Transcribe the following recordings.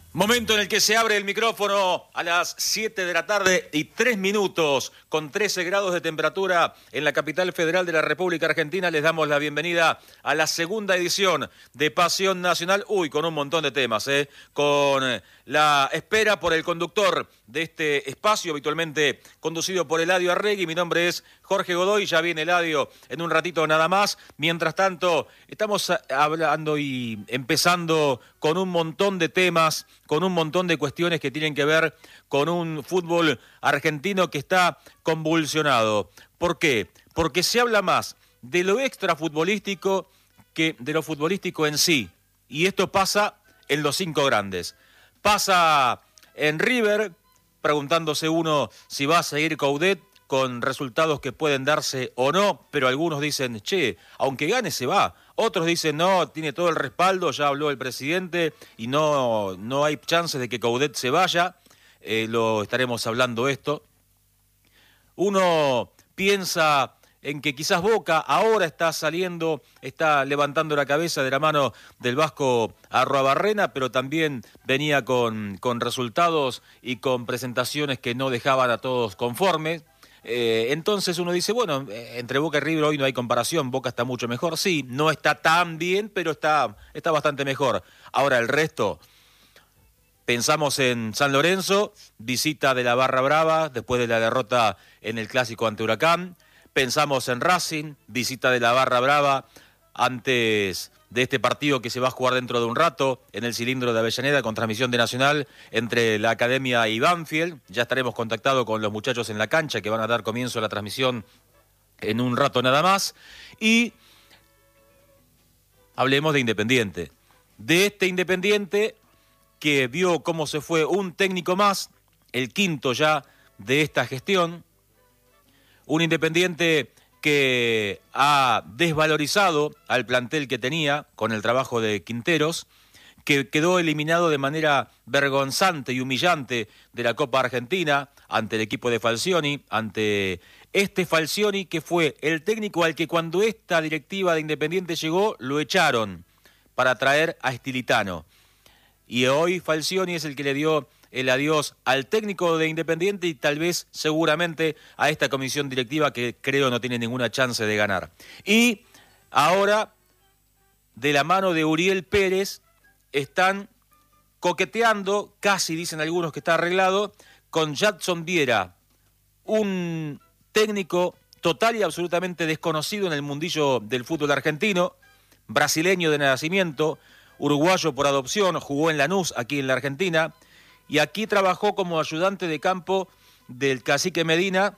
Momento en el que se abre el micrófono a las 7 de la tarde y 3 minutos, con 13 grados de temperatura en la capital federal de la República Argentina. Les damos la bienvenida a la segunda edición de Pasión Nacional. Con un montón de temas, con la espera por el conductor de este espacio, habitualmente conducido por Eladio Arregui. Mi nombre es Jorge Godoy, ya viene Eladio en un ratito nada más. Mientras tanto, estamos hablando y empezando con un montón de temas, con un montón de cuestiones que tienen que ver con un fútbol argentino que está convulsionado. ¿Por qué? Porque se habla más de lo extrafutbolístico que de lo futbolístico en sí. Y esto pasa en los 5 grandes. Pasa en River, preguntándose uno si va a seguir Coudet, con resultados que pueden darse o no, pero algunos dicen, aunque gane se va. Otros dicen, no, tiene todo el respaldo, ya habló el presidente y no hay chances de que Coudet se vaya. Lo estaremos hablando esto. Uno piensa en que quizás Boca ahora está saliendo, está levantando la cabeza de la mano del Vasco Arruabarrena, pero también venía con resultados y con presentaciones que no dejaban a todos conformes. Entonces uno dice, bueno, entre Boca y River hoy no hay comparación, Boca está mucho mejor. Sí, no está tan bien, pero está bastante mejor. Ahora el resto, pensamos en San Lorenzo, visita de la Barra Brava después de la derrota en el Clásico ante Huracán. Pensamos en Racing, visita de la Barra Brava antes de este partido que se va a jugar dentro de un rato en el cilindro de Avellaneda con transmisión de Nacional entre la Academia y Banfield. Ya estaremos contactados con los muchachos en la cancha que van a dar comienzo a la transmisión en un rato nada más. Y hablemos de Independiente. De este Independiente que vio cómo se fue un técnico más, el quinto ya de esta gestión. Un Independiente que ha desvalorizado al plantel que tenía con el trabajo de Quinteros, que quedó eliminado de manera vergonzante y humillante de la Copa Argentina ante el equipo de Falcioni, ante este Falcioni que fue el técnico al que cuando esta directiva de Independiente llegó lo echaron para traer a Stilitano. Y hoy Falcioni es el que le dio el adiós al técnico de Independiente y tal vez, seguramente, a esta comisión directiva que creo no tiene ninguna chance de ganar. Y ahora, de la mano de Uriel Pérez, están coqueteando, casi dicen algunos que está arreglado, con Jadson Viera, un técnico total y absolutamente desconocido en el mundillo del fútbol argentino, brasileño de nacimiento, uruguayo por adopción, jugó en Lanús, aquí en la Argentina, y aquí trabajó como ayudante de campo del Cacique Medina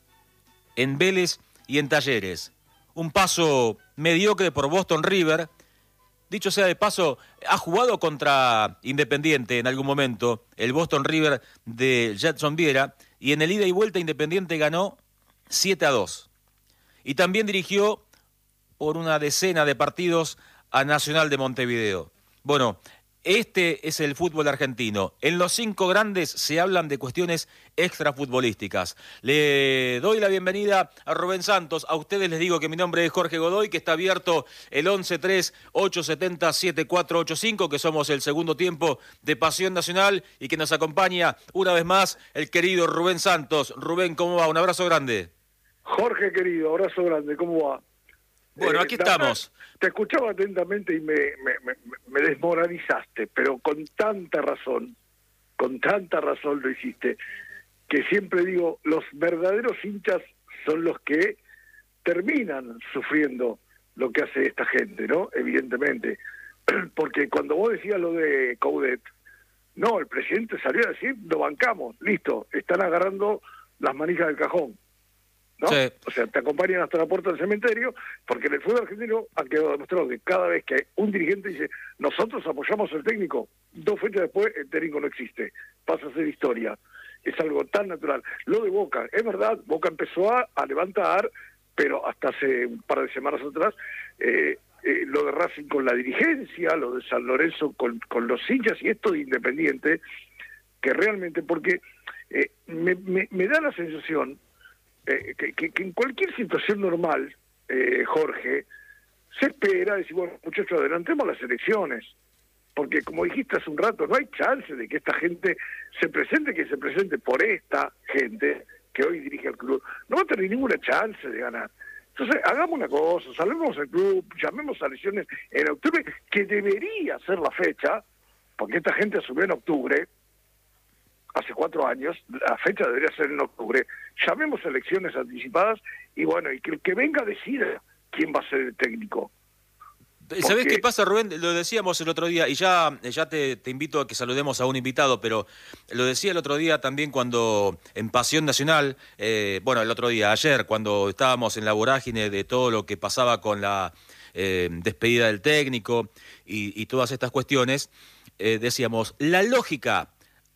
en Vélez y en Talleres. Un paso mediocre por Boston River. Dicho sea de paso, ha jugado contra Independiente en algún momento, el Boston River de Jadson Viera, y en el ida y vuelta Independiente ganó 7-2. Y también dirigió por una decena de partidos a Nacional de Montevideo. Bueno, este es el fútbol argentino. En los 5 grandes se hablan de cuestiones extrafutbolísticas. Le doy la bienvenida a Rubén Santos. A ustedes les digo que mi nombre es Jorge Godoy, que está abierto el 11-3-870-7485, que somos el segundo tiempo de Pasión Nacional y que nos acompaña una vez más el querido Rubén Santos. Rubén, ¿cómo va? Un abrazo grande. Jorge, querido, abrazo grande. ¿Cómo va? Bueno, aquí estamos. Te escuchaba atentamente y me desmoralizaste, pero con tanta razón lo hiciste, que siempre digo, los verdaderos hinchas son los que terminan sufriendo lo que hace esta gente, ¿no? Evidentemente. Porque cuando vos decías lo de Coudet, no, el presidente salió a decir, lo bancamos, listo, están agarrando las manijas del cajón, ¿no? Sí. O sea, te acompañan hasta la puerta del cementerio, porque en el fútbol argentino ha quedado demostrado que cada vez que un dirigente dice, nosotros apoyamos al técnico, 2 fechas después el técnico no existe, pasa a ser historia. Es algo tan natural. Lo de Boca, es verdad, Boca empezó a levantar, pero hasta hace un par de semanas atrás, lo de Racing con la dirigencia, lo de San Lorenzo con los hinchas y esto de Independiente, que realmente, porque me da la sensación que en cualquier situación normal, Jorge, se espera decir, bueno, muchachos, adelantemos las elecciones. porque como dijiste hace un rato, no hay chance de que esta gente se presente, que se presente por esta gente que hoy dirige el club. No va a tener ninguna chance de ganar. Entonces, hagamos una cosa, salvemos al club, llamemos a elecciones en octubre, que debería ser la fecha, porque esta gente asumió en octubre, hace 4 años, la fecha debería ser en octubre, llamemos a elecciones anticipadas y bueno, y que el que venga decida quién va a ser el técnico. ¿Sabés qué pasa, Rubén? Lo decíamos el otro día, y ya te invito a que saludemos a un invitado, pero lo decía el otro día también cuando en Pasión Nacional, el otro día, ayer, cuando estábamos en la vorágine de todo lo que pasaba con la despedida del técnico y todas estas cuestiones, decíamos, la lógica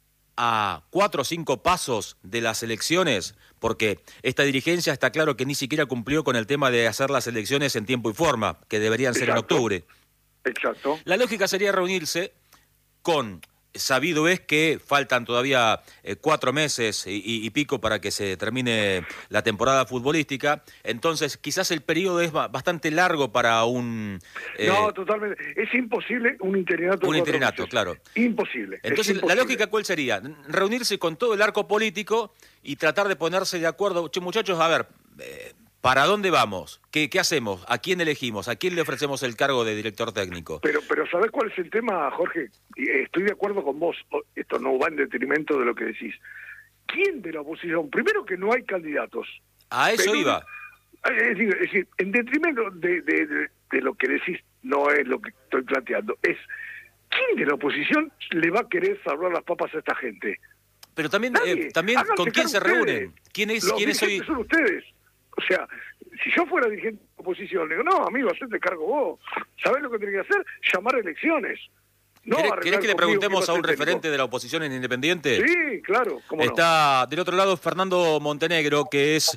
a 4 o 5 pasos de las elecciones, porque esta dirigencia está claro que ni siquiera cumplió con el tema de hacer las elecciones en tiempo y forma, que deberían ser en octubre. Exacto. La lógica sería reunirse con... Sabido es que faltan todavía 4 meses y pico para que se termine la temporada futbolística, entonces quizás el periodo es bastante largo para un... No, totalmente. Es imposible un interinato. Un interinato, claro. Imposible. Entonces, imposible. ¿la lógica cuál sería? Reunirse con todo el arco político y tratar de ponerse de acuerdo. Che, muchachos, a ver... ¿Para dónde vamos? ¿Qué hacemos? ¿A quién elegimos? ¿A quién le ofrecemos el cargo de director técnico? Pero ¿sabés cuál es el tema, Jorge? Estoy de acuerdo con vos. Esto no va en detrimento de lo que decís. ¿Quién de la oposición? Primero que no hay candidatos. A eso iba. Es decir, en detrimento de lo que decís, no es lo que estoy planteando. Es, ¿quién de la oposición le va a querer salvar las papas a esta gente? Pero también ¿con quién se reúnen? ¿Quién es hoy? Son ustedes. O sea, si yo fuera dirigente de la oposición, le digo, no, amigo, hacete cargo vos. ¿Sabés lo que tenés que hacer? Llamar a elecciones. No ¿Querés que le preguntemos a un referente de la oposición en Independiente? Sí, claro. ¿Cómo Está del otro lado Fernando Montenegro, que es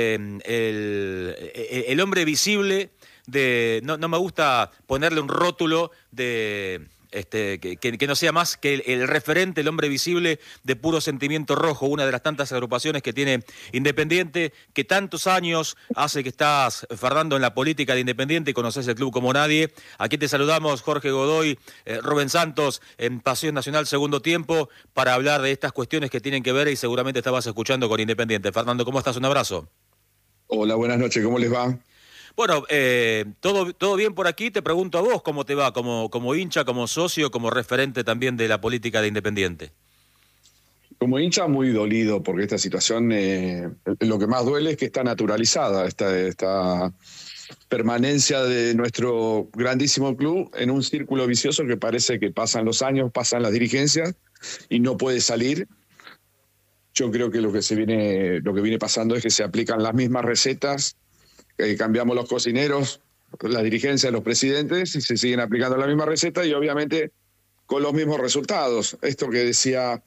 el hombre visible de... No me gusta ponerle un rótulo de... que no sea más que el referente, el hombre visible de Puro Sentimiento Rojo, una de las tantas agrupaciones que tiene Independiente, que tantos años hace que estás, Fernando, en la política de Independiente y conoces el club como nadie. Aquí te saludamos, Jorge Godoy, Rubén Santos, en Pasión Nacional Segundo Tiempo, para hablar de estas cuestiones que tienen que ver y seguramente estabas escuchando con Independiente. Fernando, ¿cómo estás? Un abrazo. Hola, buenas noches, ¿cómo les va? Bueno, todo bien por aquí. Te pregunto a vos cómo te va, como hincha, como socio, como referente también de la política de Independiente. Como hincha muy dolido porque esta situación, lo que más duele es que está naturalizada, esta permanencia de nuestro grandísimo club en un círculo vicioso que parece que pasan los años, pasan las dirigencias y no puede salir. Yo creo que lo que viene pasando es que se aplican las mismas recetas. Cambiamos los cocineros, la dirigencia, los presidentes, y se siguen aplicando la misma receta y obviamente con los mismos resultados. Esto que decía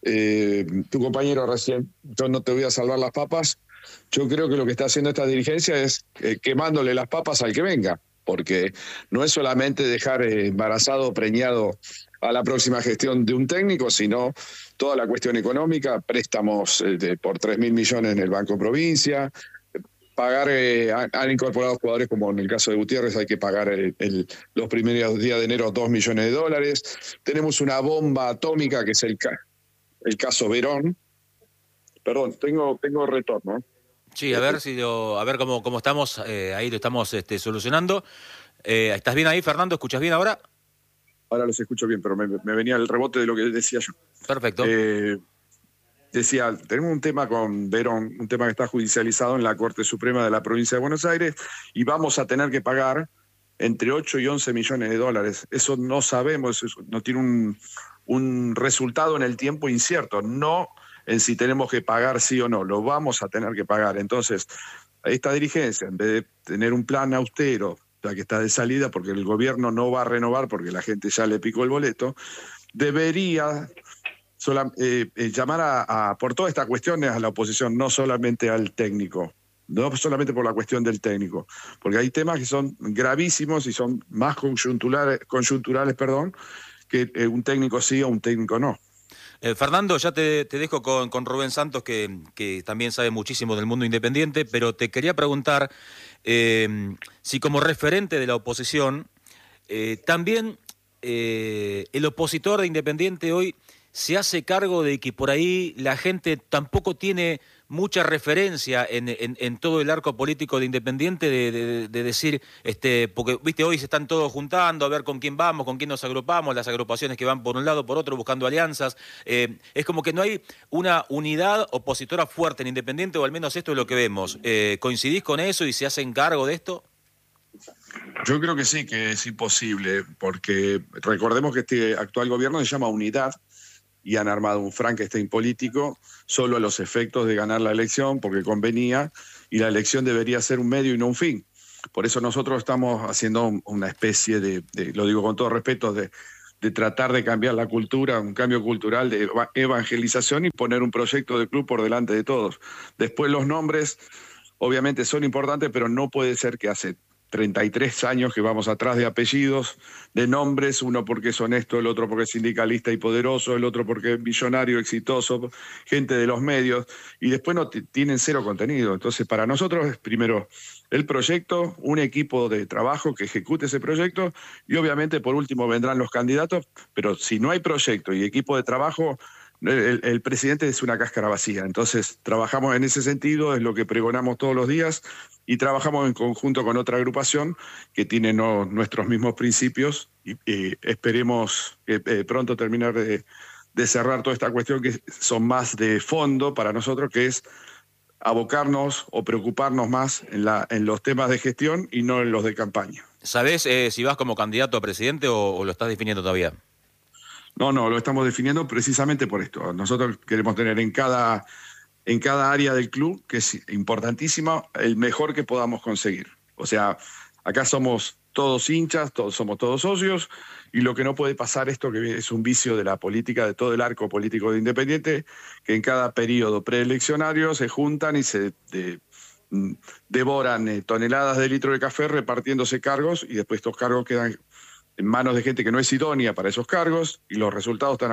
tu compañero recién, yo no te voy a salvar las papas, yo creo que lo que está haciendo esta dirigencia es quemándole las papas al que venga, porque no es solamente dejar embarazado o preñado a la próxima gestión de un técnico, sino toda la cuestión económica, préstamos por 3.000 millones en el Banco Provincia, pagar, han incorporado jugadores como en el caso de Gutiérrez, hay que pagar los primeros días de enero $2 millones. Tenemos una bomba atómica que es el caso Verón. Perdón, tengo retorno. Sí, a ver cómo estamos, ahí lo estamos solucionando. ¿Estás bien ahí, Fernando? ¿Escuchas bien ahora? Ahora los escucho bien, pero me venía el rebote de lo que decía yo. Perfecto. Decía, tenemos un tema con Verón, un tema que está judicializado en la Corte Suprema de la Provincia de Buenos Aires y vamos a tener que pagar entre 8 y 11 millones de dólares. Eso no sabemos, eso no tiene un resultado en el tiempo incierto, no en si tenemos que pagar sí o no, lo vamos a tener que pagar. Entonces, esta dirigencia, en vez de tener un plan austero, ya que está de salida porque el gobierno no va a renovar porque la gente ya le picó el boleto, debería... llamar por todas estas cuestiones a la oposición, no solamente al técnico, no solamente por la cuestión del técnico, porque hay temas que son gravísimos y son más conjunturales, que un técnico sí o un técnico no. Fernando, ya te dejo con Rubén Santos, que también sabe muchísimo del mundo independiente, pero te quería preguntar si como referente de la oposición también el opositor de Independiente hoy se hace cargo de que por ahí la gente tampoco tiene mucha referencia en todo el arco político de Independiente de decir, porque viste, hoy se están todos juntando a ver con quién vamos, con quién nos agrupamos, las agrupaciones que van por un lado, por otro, buscando alianzas. Es como que no hay una unidad opositora fuerte en Independiente, o al menos esto es lo que vemos. ¿Coincidís con eso y se hacen cargo de esto? Yo creo que sí, que es imposible, porque recordemos que este actual gobierno se llama Unidad y han armado un Frankenstein político solo a los efectos de ganar la elección, porque convenía, y la elección debería ser un medio y no un fin. Por eso nosotros estamos haciendo una especie de lo digo con todo respeto, de tratar de cambiar la cultura, un cambio cultural de evangelización y poner un proyecto de club por delante de todos. Después los nombres obviamente son importantes, pero no puede ser que hace 33 años que vamos atrás de apellidos, de nombres, uno porque es honesto, el otro porque es sindicalista y poderoso, el otro porque es millonario, exitoso, gente de los medios, y después no tienen cero contenido. Entonces, para nosotros es primero el proyecto, un equipo de trabajo que ejecute ese proyecto, y obviamente por último vendrán los candidatos, pero si no hay proyecto y equipo de trabajo, el presidente es una cáscara vacía. Entonces, trabajamos en ese sentido, es lo que pregonamos todos los días, y trabajamos en conjunto con otra agrupación que tiene nuestros mismos principios, y esperemos pronto terminar de cerrar toda esta cuestión, que son más de fondo para nosotros, que es abocarnos o preocuparnos más en los temas de gestión y no en los de campaña. ¿Sabés si vas como candidato a presidente o lo estás definiendo todavía? No, lo estamos definiendo precisamente por esto. Nosotros queremos tener en cada área del club, que es importantísima, el mejor que podamos conseguir. O sea, acá somos todos hinchas, somos todos socios, y lo que no puede pasar, esto que es un vicio de la política, de todo el arco político de Independiente, que en cada periodo preeleccionario se juntan y se devoran toneladas de litro de café repartiéndose cargos, y después estos cargos quedan en manos de gente que no es idónea para esos cargos, y los resultados están